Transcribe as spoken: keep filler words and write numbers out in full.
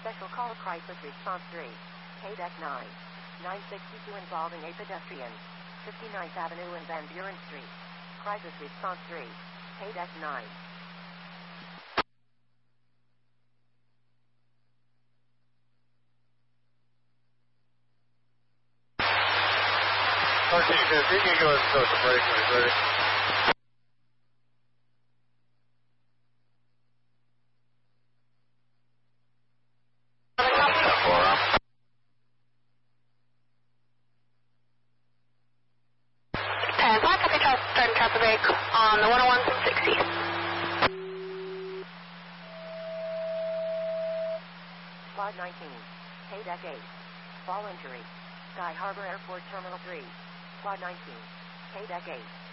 Special call crisis response three. K-Deck nine. nine sixty-two involving a pedestrian. fifty-ninth Avenue and Van Buren Street. Crisis response three. K-Deck nine. thirteen fifty, you can go ahead and start the break when you're ready. ten five, copy, start and trap the break on the one oh ones and sixties. Squad nineteen. K-Deck eight. Fall injury. Sky Harbor Airport Terminal three. Squad nineteen. K-Deck eight.